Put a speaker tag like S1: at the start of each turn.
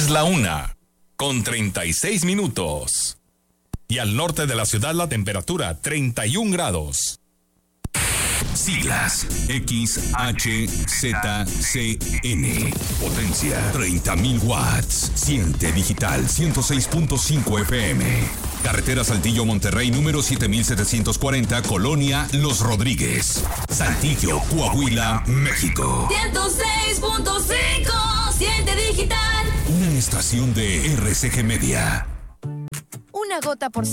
S1: Es la 1:36. Y al norte de la ciudad la temperatura 31 grados.
S2: Siglas XHZCN. Potencia 30.000 watts. Siente digital 106.5 FM. Carretera Saltillo Monterrey número 7740, Colonia Los Rodríguez. Saltillo, Coahuila, México.
S3: 106.5. Siente digital.
S2: Una estación de RCG Media.
S4: Una gota por